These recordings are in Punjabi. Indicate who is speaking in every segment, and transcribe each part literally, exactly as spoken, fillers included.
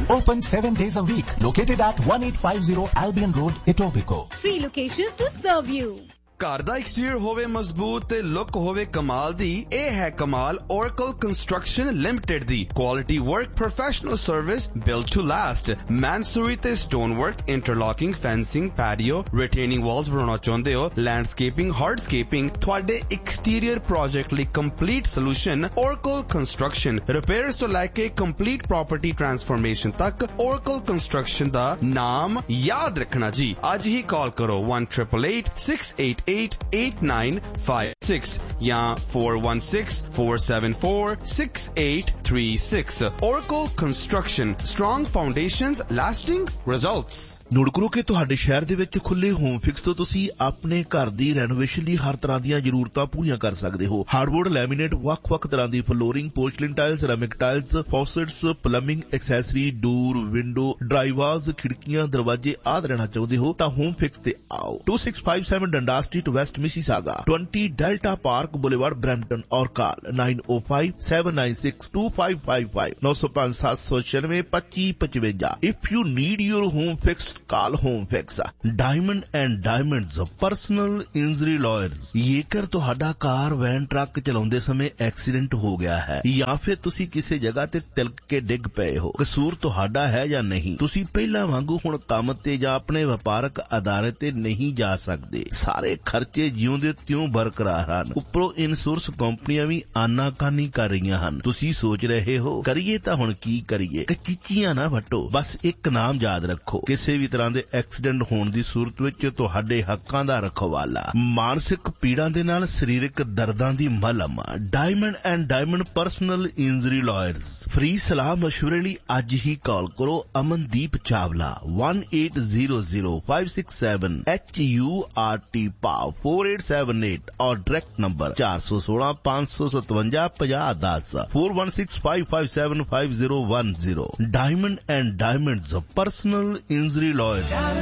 Speaker 1: Open seven days a week. Located at eighteen fifty Albion Road, Etobicoke.
Speaker 2: Three locations to serve you.
Speaker 3: ਘਰ ਦਾ ਐਕਸਟੀਰੀਅਰ ਹੋਵੇ ਮਜ਼ਬੂਤ ਤੇ ਲੁੱਕ ਹੋਵੇ ਕਮਾਲ ਦੀ, ਇਹ ਹੈ ਕਮਾਲ Oracle Construction Limited the quality work professional service built to last. ਮੈਨਸੂਰੀ ਤੇ stone work, ਇੰਟਰਲੌਕਿੰਗ, fencing, patio, ਰਿਟੇਨਿੰਗ Waltz ਬਣਾਉਣਾ ਚਾਹੁੰਦੇ ਹੋ, ਲੈਂਡਸਕੇਪਿੰਗ, ਹਾਰਡਸਕੇਪਿੰਗ, ਤੁਹਾਡੇ ਐਕਸਟੀਰੀਅਰ ਪ੍ਰੋਜੈਕਟ ਲਈ complete solution Oracle Construction। Repairs ਤੋਂ ਲੈ ਕੇ ਕੰਪਲੀਟ ਪ੍ਰੋਪਰਟੀ ਟਰਾਂਸਫਰਮੇਸ਼ਨ ਤੱਕ Oracle Construction ਦਾ ਨਾਮ ਯਾਦ ਰੱਖਣਾ ਜੀ। ਅੱਜ ਹੀ ਕਾਲ ਕਰੋ one eight eight eight six eight eight eight nine five six या four one six four seven four six eight three six। Oracle Construction, strong foundations, lasting results।
Speaker 4: Note ਕਰੋ ਕਿ ਤੁਹਾਡੇ ਸ਼ਹਿਰ ਦੇ ਵਿੱਚ ਖੁੱਲੇ ਹੋਮ ਫਿਕਸ ਤੋਂ ਤੁਸੀਂ ਆਪਣੇ ਘਰ ਦੀ ਰੈਨੋਵੇਸ਼ਨ ਲਈ ਹਰ ਤਰ੍ਹਾਂ ਦੀਆਂ ਜ਼ਰੂਰਤਾਂ ਪੂਰੀਆਂ ਕਰ ਸਕਦੇ ਹੋ। ਹਾਰਡਵੁੱਡ, ਲੈਮੀਨੇਟ, ਵੱਖ-ਵੱਖ ਤਰ੍ਹਾਂ ਦੀ flooring, ਪੋਰਸਲਿਨ tiles, ceramic tiles, ਫੌਸਟਸ, plumbing accessory, ਡੋਰ, ਵਿੰਡੋ, ਡਰਾਈਵਾਜ਼, ਖਿੜਕੀਆਂ, ਦਰਵਾਜ਼ੇ ਆਦਿ ਲੈਣਾ ਚਾਹੁੰਦੇ ਹੋ ਤਾਂ ਹੋਮ ਫਿਕਸ ਤੇ ਆਓ। two six five seven Dundas Street, West Mississauga, twenty Delta Park Boulevard, Brampton, or call nine oh five seven nine six two five five five nine oh five seven nine six two five five five। If you need your home fixed, call Home Fix। Diamond and Diamonds Personal Injury Lawyers। ਜੇਕਰ ਤੁਹਾਡਾ ਕਾਰ, ਵੈਨ, ਟਰੱਕ ਚਲਾਉਂਦੇ ਸਮੇਂ ਐਕਸੀਡੈਂਟ ਹੋ ਗਿਆ ਹੈ ਜਾਂ ਫਿਰ ਤੁਸੀਂ ਕਿਸੇ ਜਗ੍ਹਾ ਤੇ ਤਿਲਕ ਕੇ ਡਿੱਗ ਪਏ ਹੋ, ਕਸੂਰ ਤੁਹਾਡਾ ਹੈ ਜਾਂ ਨਹੀਂ, ਤੁਸੀਂ ਪਹਿਲਾਂ ਵਾਂਗੂ ਹੁਣ ਕੰਮ ਤੇ ਜਾਂ ਆਪਣੇ ਵਪਾਰਕ ਅਦਾਰੇ ਤੇ ਨਹੀਂ ਜਾ ਸਕਦੇ। ਸਾਰੇ ਖਰਚੇ ਜਿਉਂ ਦੇ ਤਿਉਂ ਬਰਕਰਾਰ ਹਨ। ਉੱਪਰੋਂ ਇੰਸ਼ੋਰੈਂਸ ਕੰਪਨੀਆਂ ਵੀ ਆਨਾਕਾਨੀ ਕਰ ਰਹੀਆਂ ਹਨ। ਤੁਸੀਂ ਸੋਚ ਰਹੇ ਹੋ ਕਰੀਏ ਤਾਂ ਹੁਣ ਕੀ ਕਰੀਏ? ਕਚੀਚੀਆਂ ਨਾ ਵੱਟੋ, ਬਸ ਇੱਕ ਨਾਮ ਯਾਦ ਰੱਖੋ। ਕਿਸੇ ਵੀ ਤਰ੍ਹਾਂ ਦੇ ਐਕਸੀਡੈਂਟ ਹੋਣ ਦੀ ਸੂਰਤ ਵਿੱਚ ਤੁਹਾਡੇ ਹੱਕਾਂ ਦਾ ਰਖਵਾਲਾ, ਮਾਨਸਿਕ ਪੀੜਾਂ ਦੇ ਨਾਲ ਸਰੀਰਕ ਦਰਦਾਂ ਦੀ ਮਲਮ, diamond and diamond personal injury lawyers. Free ਸਲਾਹ ਮਸ਼ਵਰੇ ਲਈ ਅੱਜ ਹੀ ਕਾਲ ਕਰੋ Amandeep Chawla one eight zero zero five six seven H U R T P A W four eight seven eight और direct number four one six five seven seven five zero one zero four one six five five seven five zero one zero। Diamond and Diamonds Personal Injury Lawyer।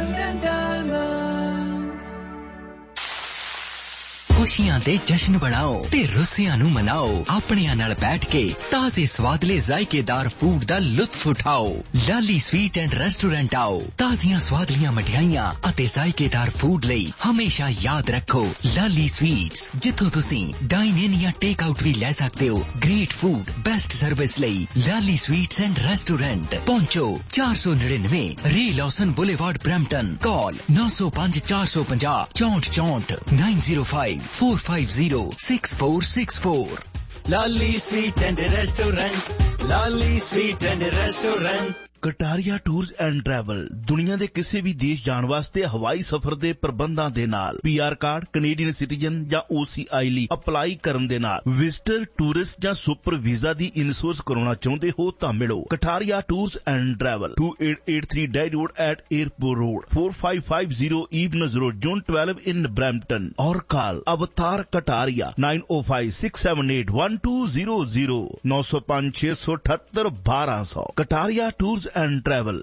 Speaker 5: खुशियां दे जश्न बनाओ ते रुसियां नू मनाओ। अपनियां नाल बैठ के ताजे स्वादले जायकेदार फूड दा लुत्फ उठाओ। लाली स्वीट एंड रेस्टोरेंट आओ। ताजियां स्वादलियां मठियाइयां अते जायकेदार फूड लई हमेशा याद रखो लाली स्वीट्स, जिथों तुसीं डाइन इन या टेक आउट भी ले सकते हो। ग्रेट फूड, बेस्ट सर्विस लई लाली स्वीट्स एंड रेस्टोरेंट पहुंचो चार सौ निन्यानवे रे लॉसन बुलेवार्ड, ब्रैम्पटन। कॉल नौ सौ पांच चार सौ पचास चौंठ चौंठ nine zero five four five zero six four six four।
Speaker 6: Lally Sweet and Restaurant, Lally Sweet and Restaurant।
Speaker 4: Kataria tours and travel ਦੁਨੀਆ ਦੇ ਕਿਸੇ ਵੀ ਦੇਸ਼ ਜਾਣ ਵਾਸਤੇ ਹਵਾਈ ਸਫ਼ਰ ਦੇ ਪ੍ਰਬੰਧਾਂ ਦੇ ਨਾਲ P R card, Canadian citizen ਜਾਂ ਓ ਸੀ ਆਈ ਲਈ ਅਪਲਾਈ ਕਰਨ ਦੇ ਨਾਲ ਵਿਜ਼ਟਰ, ਟੂਰਿਸਟ ਜਾਂ ਸੁਪਰ ਵੀਜ਼ਾ ਦੀ ਇੰਸ਼ੋਰੈਂਸ ਕਰਾਉਣਾ ਚਾਹੁੰਦੇ ਹੋ ਤਾਂ ਮਿਲੋ Kataria tours and travel two eight eight three Dead Road at Airport Road four five five zero Eveners Road, Zone twelve in Brampton। और कॉल अवतार Kataria nine oh five six seven eight one two zero zero nine oh five six eight eight twelve hundred। Kataria tours and travel.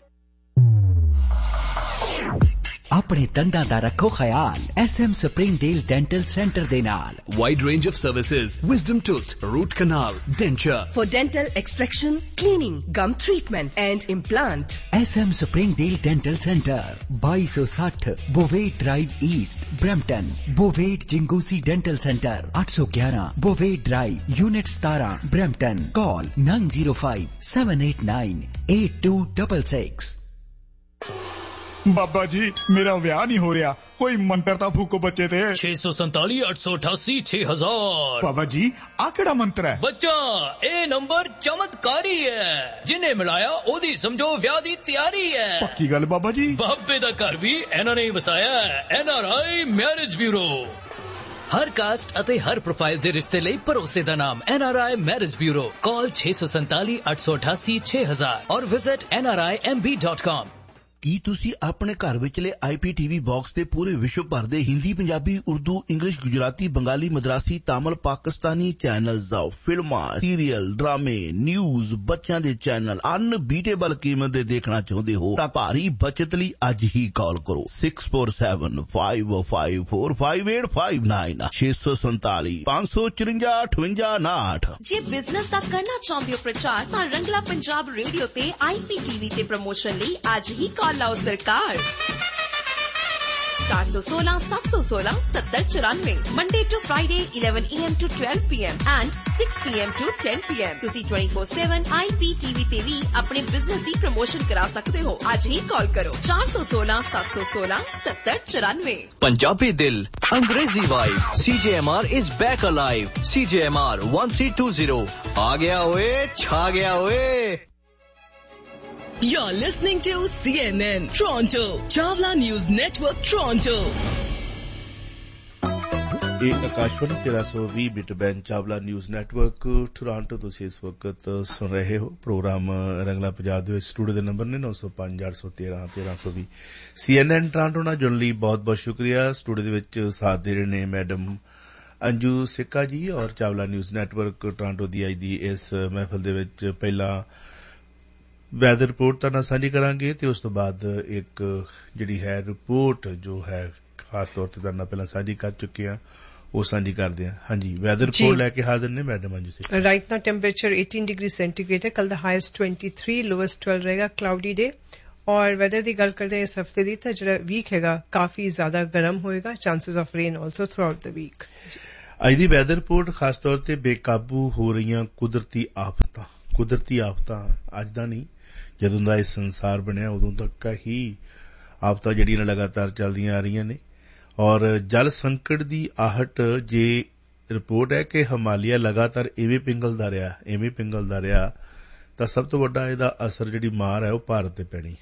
Speaker 5: अपने दंदां दा रखो ख्याल S M Springdale dental centre दे नाल।
Speaker 7: Wide range of services, wisdom tooth, root canal, denture,
Speaker 8: for dental extraction, cleaning, gum treatment and implant।
Speaker 5: S M Springdale dental centre बाईस सौ साठ बोवेट drive east, Brampton. बोवेट जिंगूसी dental centre आठ सौ ग्यारह बोवेट ड्राइव, यूनिट सत्रह, Brampton. Call nine zero five seven eight nine eight two six six।
Speaker 9: Baba ji ਮੇਰਾ ਵਿਆਹ ਨਹੀਂ ਹੋ ਰਿਹਾ, ਕੋਈ ਮੰਤਰ ਤਾਂ ਫੂਕੋ ਬੱਚੇ ਤੇ।
Speaker 6: छह सौ सैताली आठ सौ अठासी छह हजार।
Speaker 9: ਬਾਬਾ ਜੀ ਆ ਕਿਹੜਾ ਮੰਤਰ ਹੈ?
Speaker 6: ਬੱਚਾ ਇਹ ਨੰਬਰ ਚਮਤਕਾਰੀ ਹੈ, ਜਿਨੇ ਮਿਲਾਇਆ ਉਹਦੀ ਸਮਝੋ ਵਿਆਹ ਦੀ ਤਿਆਰੀ ਹੈ।
Speaker 9: ਪੱਕੀ ਗੱਲ ਬਾਬਾ ਜੀ?
Speaker 6: ਬਾਬੇ ਦਾ ਘਰ ਵੀ ਇਹਨਾਂ ਨੇ ਵਸਾਇਆ ਹੈ। N R I marriage bureau. Her cast ਅਤੇ हर प्रोफाइल ਦੇ ਰਿਸ਼ਤੇ ਲਈ ਭਰੋਸੇ ਦਾ ਨਾਮ N R I Marriage Bureau। Call six seven seven eight eight eight six छह हजार और visit N R I M B dot com।
Speaker 4: ਕੀ ਤੁਸੀਂ ਆਪਣੇ ਘਰ ਵਿਚਲੇ ਆਈ ਪੀ ਟੀ ਵੀ ਬਾਕਸ ਤੇ ਪੂਰੇ ਵਿਸ਼ਵ ਭਰ ਦੇ ਹਿੰਦੀ, ਪੰਜਾਬੀ, ਉਰਦੂ, ਇੰਗਲਿਸ਼, ਗੁਜਰਾਤੀ, ਬੰਗਾਲੀ, ਮਦਰਾਸੀ, ਤਾਮਿਲ, ਪਾਕਿਸਤਾਨੀ ਚੈਨਲਸ, ਫਿਲਮਾਂ, ਸੀਰੀਅਲ, ਡਰਾਮੇ, ਨਿਊਜ਼, ਬੱਚਿਆਂ ਦੇ ਚੈਨਲ ਅਨਬੀਟੇਬਲ ਕੀਮਤ ਦੇ ਦੇਖਣਾ ਚਾਹੁੰਦੇ ਹੋ ਤਾਂ ਭਾਰੀ ਬਚਤ ਲਈ ਅੱਜ ਹੀ ਕਾਲ ਕਰੋ six four seven five five four five eight five nine ਛੇ ਸੌ ਸੰਤਾਲੀ ਪੰਜ ਸੌ ਚੁਰੰਜਾ ਅਠਵੰਜਾ ਉਨਾਹਠ।
Speaker 10: ਜੇ ਬਿਜ਼ਨਸ ਦਾ ਕਰਨਾ ਚਾਹੁੰਦੇ ਹੋ ਪ੍ਰਚਾਰ ਤਾਂ ਰੰਗਲਾ ਪੰਜਾਬ ਰੇਡੀਓ ਤੇ ਆਈ ਪੀ ਟੀ ਵੀ ਤੇ ਪ੍ਰਮੋਸ਼ਨ ਲਈ ਅੱਜ ਹੀ ਕਾਲ ਲਾਓ ਸਰਕਾਰ ਚਾਰ ਸੌ ਸੋਲਾਂ ਸੱਤ ਸੌ ਸੋਲਾਂ ਸਤੱਤਰ ਚੁਰਾਨਵੇਂ Monday to Friday eleven a m to twelve p m and six p m to ten p m ਤੁਸੀਂ twenty-four seven ਆਈ ਪੀ ਟੀ ਵੀ ਤੇ ਵੀ ਆਪਣੇ ਬਿਜ਼ਨਸ ਦੀ ਪ੍ਰਮੋਸ਼ਨ ਕਰਾ ਸਕਦੇ ਹੋ। ਅੱਜ ਹੀ ਕਾਲ ਕਰੋ ਚਾਰ ਸੌ ਸੋਲਾਂ ਸੱਤ ਸੌ ਸੋਲਾਂ ਸਤੱਤਰ ਚੁਰਾਨਵੇਂ।
Speaker 11: ਪੰਜਾਬੀ ਦਿਲ ਅੰਗਰੇਜ਼ੀ vibe C J M R is back alive C J M R one three two zero ਆ ਗਿਆ ਓਏ ਛਾ ਗਿਆ ਓਏ।
Speaker 8: You're listening to C N N Toronto, Chawla News Network Toronto.
Speaker 4: ਇਹ ਆਕਾਸ਼ਵਾਣੀ ਤੇਰਾਂ ਸੌ ਵੀਹ bit band Chawla news network Toronto ਤੁਸੀਂ ਇਸ ਵਕਤ ਸੁਣ ਰਹੇ ਹੋ। ਪ੍ਰੋਗਰਾਮ ਰੰਗਲਾ ਪੰਜਾਬ ਦੇ ਵਿੱਚ ਸਟੂਡੀਓ ਦੇ ਨੰਬਰ ਨੇ ਨੌ ਸੌ ਪੰਜ ਅੱਠ ਸੌ ਤੇਰਾਂ ਤੇਰਾਂ ਸੌ ਵੀਹ। ਸੀ ਐਨ ਐਨ ਟੋਰਾਂਟੋ ਨਾਲ ਜੁੜਨ ਲਈ ਬਹੁਤ ਬਹੁਤ ਸ਼ੁਕਰੀਆ। ਸਟੂਡੀਓ ਦੇ ਵਿੱਚ ਸਾਥ ਦੇ ਰਹੇ ਨੇ ਮੈਡਮ ਅੰਜੂ ਸਿੱਕਾ ਜੀ ਔਰ ਚਾਵਲਾ ਨਿਊਜ਼ ਨੈਟਵਰਕ ਟੋਰਾਂਟੋ ਦੀ ਅੱਜ ਦੀ ਇਸ ਮਹਿਫਲ ਦੇ ਵਿੱਚ ਪਹਿਲਾਂ ਵੈਦਰ ਰਿਪੋਰਟ ਤਾਂ ਨਾਲ ਸਾਂਝੀ ਕਰਾਂਗੇ ਤੇ ਉਸ ਤੋਂ ਬਾਅਦ ਇੱਕ ਜਿਹੜੀ ਹੈ ਰਿਪੋਰਟ ਜੋ ਹੈ ਖਾਸ ਤੌਰ ਤੇ ਤਾਂ ਨਾਲ ਪਹਿਲਾਂ ਸਾਂਝੀ ਕਰ ਚੁੱਕੇ ਹਾਂ ਉਹ ਸਾਂਝੀ ਕਰਦੇ ਹਾਂ। ਹਾਂਜੀ ਵੈਦਰ ਰਿਪੋਰਟ ਲੈ ਕੇ ਹਾਜ਼ਰ ਨੇ madam Anju Singh.
Speaker 12: Right now temperature eighteen degree centigrade है। कल दा हाईएस्ट twenty-three, लोवेस्ट twelve रहेगा। क्लाउडी डे और वैदर की गल करते हैं इस हफ्ते दी तो जो वीक हैगा काफी ज्यादा गर्म होएगा। Chances of rain also through out the week.
Speaker 4: ਅੱਜ ਦੀ ਵੈਦਰ ਰਿਪੋਰਟ ਖਾਸ ਤੌਰ ਤੇ ਬੇਕਾਬੂ ਹੋ ਰਹੀਆਂ ਕੁਦਰਤੀ ਆਫਤਾਂ ਕੁਦਰਤੀ ਆਫਤਾਂ ਅੱਜ ਦਾ ਨਹੀਂ ਜਦੋਂ ਦਾ ਇਹ ਸੰਸਾਰ ਬਣਿਆ ਉਦੋਂ ਤੱਕ ਹੀ ਆਫਤਾਂ ਜਿਹੜੀਆਂ ਲਗਾਤਾਰ ਚੱਲਦੀਆਂ ਆ ਰਹੀਆਂ ਨੇ ਔਰ ਜਲ ਸੰਕਟ ਦੀ ਆਹਟ ਜੇ ਰਿਪੋਰਟ ਹੈ ਕਿ ਹਿਮਾਲਿਆ ਲਗਾਤਾਰ ਇਵੇਂ ਪਿੰਗਲਦਾ ਰਿਹਾ ਇਵੇਂ ਪਿੰਗਲਦਾ ਰਿਹਾ ਤਾਂ ਸਭ ਤੋਂ ਵੱਡਾ ਇਹਦਾ ਅਸਰ ਜਿਹੜੀ ਮਾਰ ਹੈ ਉਹ ਭਾਰਤ ਤੇ ਪੈਣੀ।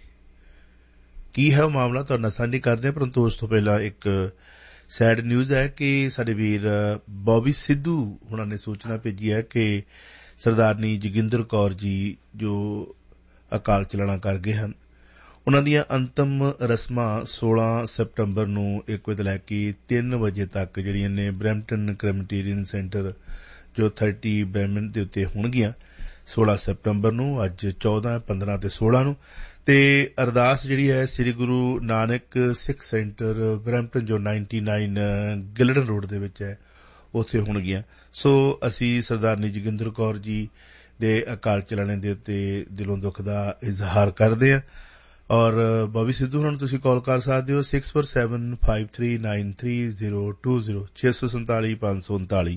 Speaker 4: ਕੀ ਹੈ ਉਹ ਮਾਮਲਾ ਤੁਹਾਡੇ ਨਾਲ ਸਾਂਝੀ ਕਰਦੇ ਹਾਂ ਪਰੰਤੂ ਉਸ ਤੋਂ ਪਹਿਲਾਂ ਇੱਕ ਸੈਡ ਨਿਊਜ਼ ਹੈ ਕਿ ਸਾਡੇ ਵੀਰ ਬੌਬੀ ਸਿੱਧੂ ਹੁਣਾਂ ਨੇ ਸੂਚਨਾ ਭੇਜੀ ਹੈ ਕਿ ਸਰਦਾਰਨੀ ਜੋਗਿੰਦਰ ਕੌਰ ਜੀ ਜੋ ਅਕਾਲ ਚਲਾਣਾ ਕਰ ਗਏ ਹਨ ਉਨ੍ਹਾਂ ਦੀਆਂ ਅੰਤਮ ਰਸਮਾਂ ਸੋਲਾਂ ਸੈਪਟੰਬਰ ਨੂੰ ਇੱਕ ਵਜੇ ਤੋਂ ਲੈ ਕੇ ਤਿੰਨ ਵਜੇ ਤੱਕ ਜਿਹੜੀਆਂ ਨੇ ਬਰੈਂਪਟਨ ਕ੍ਰੈਮੇਟੇਰੀਅਨ ਸੈਂਟਰ ਜੋ ਥਰਟੀ ਬੈਮਨ ਦੇ ਉੱਤੇ ਹੋਣਗੀਆਂ ਸੋਲਾਂ ਸੈਪਟੰਬਰ ਨੂੰ ਅੱਜ ਚੌਦਾਂ ਪੰਦਰਾਂ ਤੇ ਸੋਲਾਂ ਨੂੰ ਤੇ ਅਰਦਾਸ ਜਿਹੜੀ ਹੈ ਸ੍ਰੀ ਗੁਰੂ ਨਾਨਕ ਸਿੱਖ ਸੈਂਟਰ ਬਰੈਂਪਟਨ ਜੋ ninety-nine ਗਿਲਡਨ ਰੋਡ ਦੇ ਵਿੱਚ ਹੈ ਉੱਥੇ ਹੋਣਗੀਆਂ। ਸੋ ਅਸੀਂ ਸਰਦਾਰਨੀ ਜੋਗਿੰਦਰ ਕੌਰ ਜੀ ਦੇ ਅਕਾਲ ਚਲਾਣੇ ਦੇ ਉੱਤੇ ਦਿਲੋਂ ਦੁੱਖ ਦਾ ਇਜ਼ਹਾਰ ਕਰਦੇ ਹਾਂ ਔਰ ਬੌਬੀ ਸਿੱਧੂ ਹੁਣਾਂ ਨੂੰ ਤੁਸੀਂ ਕਾਲ ਕਰ ਸਕਦੇ ਹੋ six four seven five three nine three zero two zero ਛੇ ਸੌ ਸੰਤਾਲੀ ਪੰਜ ਸੌ ਉਨਤਾਲੀ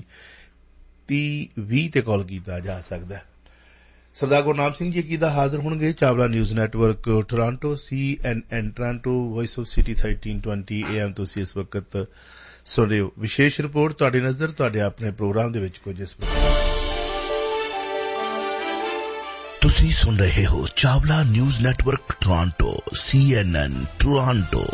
Speaker 4: ਤੀਹ ਵੀਹ ਤੇ ਕਾਲ ਕੀਤਾ ਜਾ ਸਕਦਾ ਹੈ। ਸਰਦਾਰ ਗੁਰਨਾਮ ਸਿੰਘ ਜੀ ਕੀ ਦਾ ਹਾਜ਼ਰ ਹੋਣਗੇ Chawla news network Toronto C N N Toronto voice of city thirteen twenty A M ਤੁਸੀਂ ਇਸ ਵਕਤ ਸੁਣ ਰਹੇ ਹੋ। ਵਿਸ਼ੇਸ਼ ਰਿਪੋਰਟ ਤੁਹਾਡੀ ਨਜ਼ਰ ਤੁਹਾਡੇ ਆਪਣੇ ਪ੍ਰੋਗਰਾਮ ਦੇ ਵਿੱਚ ਕੁਝ ਇਸ ਪ੍ਰਕਾਰ ਤੁਸੀਂ ਸੁਣ ਰਹੇ ਹੋ ਚਾਵਲਾ ਨਿਊਜ਼ ਨੈਟਵਰਕ ਟੋਰਾਂਟੋ ਸੀ ਐਨ ਐਨ ਟੋਰਾਂਟੋ।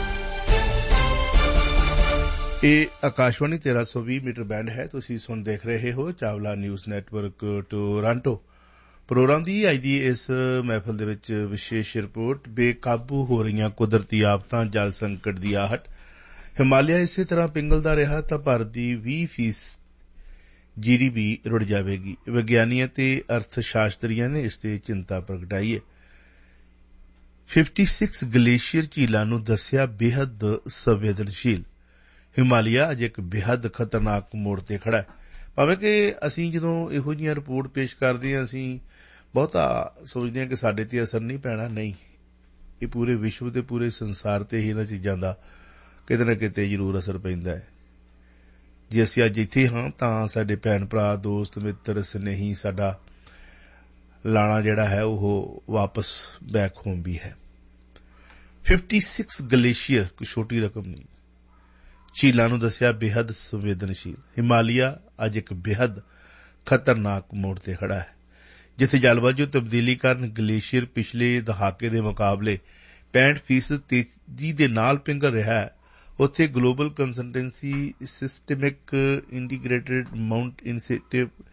Speaker 4: ਇਹ ਆਕਾਸ਼ਵਾਣੀ ਤੇਰਾਂ ਸੌ ਵੀਹ ਮੀਟਰ ਬੈਂਡ ਹੈ ਤੁਸੀਂ ਸੁਣ ਦੇਖ ਰਹੇ ਹੋ Chawla news network Toronto. Programme ਦੀ ਅੱਜ ਦੀ ਇਸ ਮਹਿਫਲ ਦੇ ਵਿੱਚ ਵਿਸ਼ੇਸ਼ ਰਿਪੋਰਟ ਬੇਕਾਬੂ ਹੋ ਰਹੀਆਂ ਕੁਦਰਤੀ ਆਫਤਾਂ ਜਲ ਸੰਕਟ ਦੀ ਆਹਟ ਹਿਮਾਲਿਆ ਇਸੇ ਤਰ੍ਹਾਂ ਪਿੰਗਲਦਾ ਰਿਹਾ ਤਾਂ ਭਾਰਤ ਦੀ ਵੀਹ ਫੀਸਦ ਜੀ ਡੀ ਪੀ ਰੁੜ ਜਾਵੇਗੀ। ਵਿਗਿਆਨੀਆਂ ਤੇ ਅਰਥ ਸ਼ਾਸਤਰੀਆਂ ਨੇ ਇਸ ਤੇ ਚਿੰਤਾ ਪ੍ਰਗਟਾਈ ਹੈ। ਛਪੰਜਾ ਗਲੇਸ਼ੀਅਰ ਝੀਲਾਂ ਨੂੰ ਦੱਸਿਆ ਬੇਹੱਦ ਸੰਵੇਦਨਸ਼ੀਲ। ਹਿਮਾਲਿਆ ਅਜੇ ਇੱਕ ਬੇਹੱਦ ਖਤਰਨਾਕ ਮੋੜ ਤੇ ਖੜਾ ਹੈ। ਭਾਵੇਂ ਕਿ ਅਸੀਂ ਜਦੋਂ ਇਹੋ ਜਿਹੀਆਂ ਰਿਪੋਰਟ ਪੇਸ਼ ਕਰਦੇ ਹਾਂ ਅਸੀਂ ਬਹੁਤਾ ਸੋਚਦੇ ਹਾਂ ਕਿ ਸਾਡੇ ਤੇ ਅਸਰ ਨਹੀਂ ਪੈਣਾ। ਨਹੀਂ, ਇਹ ਪੂਰੇ ਵਿਸ਼ਵ ਤੇ ਪੂਰੇ ਸੰਸਾਰ ਤੇ ਹੀ ਇਹਨਾਂ ਚੀਜ਼ਾਂ ਦਾ ਕਿਤੇ ਨਾ ਕਿਤੇ ਜ਼ਰੂਰ ਅਸਰ ਪੈਂਦਾ ਹੈ। ਜੇ ਅਸੀਂ ਅੱਜ ਇੱਥੇ ਹਾਂ ਤਾਂ ਸਾਡੇ ਭੈਣ ਭਰਾ ਦੋਸਤ ਮਿੱਤਰ ਸਨੇਹੀ ਸਾਡਾ ਲਾਣਾ ਜਿਹੜਾ ਹੈ ਉਹ ਵਾਪਸ ਬੈਕ ਹੋਮ ਵੀ ਹੈ। ਛਪੰਜਾ ਗਲੇਸ਼ੀਅਰ ਕੋਈ ਛੋਟੀ ਰਕਮ ਨਹੀਂ। ਝੀਲਾਂ ਨੂੰ ਦੱਸਿਆ ਬੇਹੱਦ ਸੰਵੇਦਨਸ਼ੀਲ। ਹਿਮਾਲਿਆ ਅੱਜ ਇੱਕ ਬੇਹੱਦ ਖਤਰਨਾਕ ਮੋੜ ਤੇ ਖੜਾ ਹੈ। ਜਿੱਥੇ ਜਲਵਾਯੂ ਤਬਦੀਲੀ ਕਾਰਨ ਗਲੇਸ਼ੀਅਰ ਪਿਛਲੇ ਦਹਾਕੇ ਦੇ ਮੁਕਾਬਲੇ ਪੈਂਹਠ ਫੀਸਦ ਤੇਜ਼ੀ ਦੇ ਨਾਲ ਪਿੰਘਲ ਰਿਹਾ ਹੈ ਉੱਥੇ global consultancy systemic integrated Mount initiative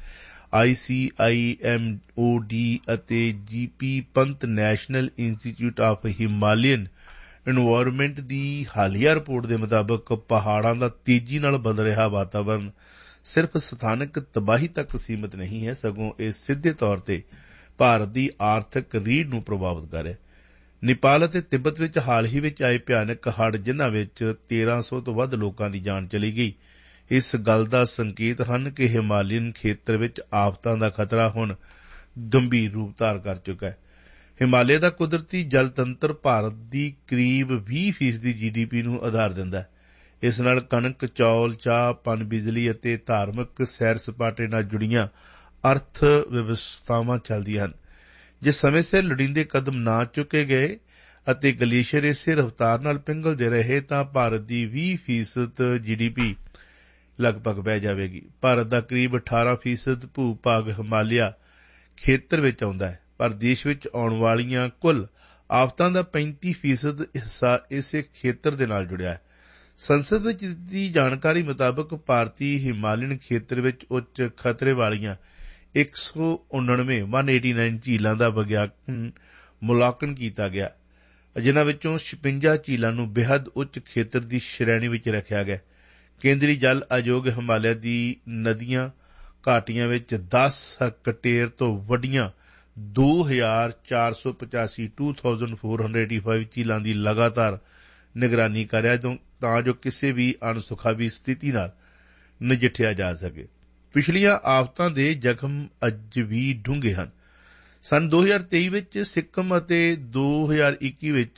Speaker 4: I C I M O D ਅਤੇ ਜੀ ਪੀ ਪੰਤ national institute of Himalayan environment ਦੀ ਹਾਲੀਆ ਰਿਪੋਰਟ ਦੇ ਮੁਤਾਬਕ ਪਹਾੜਾਂ ਦਾ ਤੇਜ਼ੀ ਨਾਲ ਬਦਲ ਰਿਹਾ ਵਾਤਾਵਰਨ ਸਿਰਫ ਸਥਾਨਕ ਤਬਾਹੀ ਤੱਕ ਸੀਮਿਤ ਨਹੀਂ ਹੈ, ਸਗੋਂ ਇਹ ਸਿੱਧੇ ਤੌਰ ਤੇ ਭਾਰਤ ਦੀ ਆਰਥਿਕ ਰੀੜ੍ਹ ਨੂੰ ਪ੍ਰਭਾਵਿਤ ਕਰ ਰਿਹਾ। ਨੇਪਾਲ ਅਤੇ ਤਿੱਬਤ ਵਿੱਚ ਹਾਲ ਹੀ ਵਿੱਚ ਆਏ ਭਿਆਨਕ ਹੜ੍ਹ, ਜਿਨ੍ਹਾਂ ਵਿੱਚ ਤੇਰਾਂ ਸੌ ਤੋਂ ਵੱਧ ਲੋਕਾਂ ਦੀ ਜਾਨ ਚਲੀ ਗਈ, ਇਸ ਗੱਲ ਦਾ ਸੰਕੇਤ ਹਨ ਕਿ ਹਿਮਾਲੀਅਨ ਖੇਤਰ ਵਿੱਚ ਆਫਤਾਂ ਦਾ ਖਤਰਾ ਹੁਣ ਗੰਭੀਰ ਰੂਪ ਧਾਰ ਕਰ ਚੁੱਕਾ ਹੈ। ਹਿਮਾਲਿਆ ਦਾ ਕੁਦਰਤੀ ਜਲ ਤੰਤਰ ਭਾਰਤ ਦੀ ਕਰੀਬ ਵੀਹ ਫੀਸਦੀ ਜੀ ਡੀ ਪੀ ਨੂੰ ਆਧਾਰ ਦਿੰਦਾ ਹੈ। ਇਸ ਨਾਲ ਕਣਕ, ਚੌਲ, ਚਾਹ, ਪਨ ਬਿਜਲੀ ਅਤੇ ਧਾਰਮਿਕ ਸੈਰ ਸਪਾਟੇ ਨਾਲ ਜੁੜੀਆਂ ਅਰਥ ਵਿਵਸਥਾਵਾਂ ਚੱਲਦੀਆਂ ਹਨ। ਜੇ ਸਮੇਂ ਸਿਰ ਲੋੜੀਂਦੇ ਕਦਮ ਨਾ ਚੁੱਕੇ ਗਏ ਅਤੇ ਗਲੇਸ਼ੀਅਰ ਇਸੇ ਰਫ਼ਤਾਰ ਨਾਲ ਪਿਘਲਦੇ ਰਹੇ ਤਾਂ ਭਾਰਤ ਦੀ ਵੀਹ ਫੀਸਦ ਜੀ ਡੀ ਪੀ ਲਗਭਗ ਬਹਿ ਜਾਵੇਗੀ। ਭਾਰਤ ਦਾ ਕਰੀਬ ਅਠਾਰਾਂ ਫੀਸਦ ਭੂ ਭਾਗ ਹਿਮਾਲਿਆ ਖੇਤਰ ਵਿੱਚ ਆਉਂਦਾ ਹੈ, ਪਰ ਦੇਸ਼ ਵਿੱਚ ਆਉਣ ਵਾਲੀਆਂ ਕੁੱਲ ਆਫਤਾਂ ਦਾ ਪੈਂਤੀ ਫੀਸਦ ਹਿੱਸਾ ਇਸੇ ਖੇਤਰ ਦੇ ਨਾਲ ਜੁੜਿਆ ਹੈ। ਸੰਸਦ ਵਿੱਚ ਦਿੱਤੀ ਜਾਣਕਾਰੀ ਮੁਤਾਬਕ ਭਾਰਤੀ ਹਿਮਾਲੀਅਨ ਖੇਤਰ ਵਿੱਚ ਉੱਚ ਖਤਰੇ ਵਾਲੀਆਂ ਇੱਕ ਸੌ ਉਨਾਨਵੇਂ ਇੱਕ ਸੌ ਨੜਿਨਵੇਂ ਝੀਲਾਂ ਦਾ ਵਿਗਿਆਨਕ ਮੁਲਾਂਕਣ ਕੀਤਾ ਗਿਆ, ਜਿਨ੍ਹਾਂ ਵਿੱਚੋਂ ਛਪੰਜਾ ਝੀਲਾਂ ਨੂੰ ਬੇਹੱਦ ਉੱਚ ਖੇਤਰ ਦੀ ਸ਼੍ਰੇਣੀ ਵਿੱਚ ਰੱਖਿਆ ਗਿਆ। ਕੇਂਦਰੀ ਜਲ ਆਯੋਗ ਹਿਮਾਲਿਆ ਦੀ ਨਦੀਆਂ ਘਾਟੀਆਂ ਵਿੱਚ ਦਸ ਹੈਕਟੇਅਰ ਤੋਂ ਵੱਡੀਆਂ ਦੋ ਹਜ਼ਾਰ ਚਾਰ ਸੌ ਪਚਾਸੀ to thousand four hundred eighty five ਝੀਲਾਂ ਦੀ ਲਗਾਤਾਰ ਨਿਗਰਾਨੀ ਕਰ ਰਿਹਾ ਤਾਂ ਜੋ ਕਿਸੇ ਵੀ ਅਣਸੁਖਾਵੀ ਸਥਿਤੀ ਨਾਲ ਨਜਿੱਠਿਆ ਜਾ ਸਕੇ। ਪਿਛਲੀਆਂ ਆਫਤਾਂ ਦੇ ਜ਼ਖਮ ਅੱਜ ਵੀ ਡੂੰਘੇ ਹਨ। ਸੰਨ ਦੋ ਹਜ਼ਾਰ ਤੇਈ ਵਿੱਚ ਸਿੱਕਮ ਅਤੇ ਦੋ ਹਜ਼ਾਰ ਇੱਕੀ ਵਿੱਚ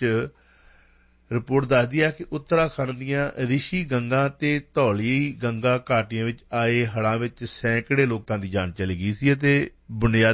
Speaker 4: ਰਿਪੋਰਟ ਦੱਸਦੀ ਹੈ ਕਿ ਉੱਤਰਾਖੰਡ ਦੀਆਂ ਰਿਸ਼ੀ ਗੰਗਾ ਤੇ ਧੌਲੀ ਗੰਗਾ ਘਾਟੀਆਂ ਵਿੱਚ ਆਏ ਹੜ੍ਹਾਂ ਵਿੱਚ ਸੈਂਕੜੇ ਲੋਕਾਂ ਦੀ ਜਾਨ ਚਲੀ ਗਈ ਸੀ ਅਤੇ ਬੁਨਿਆਦੀ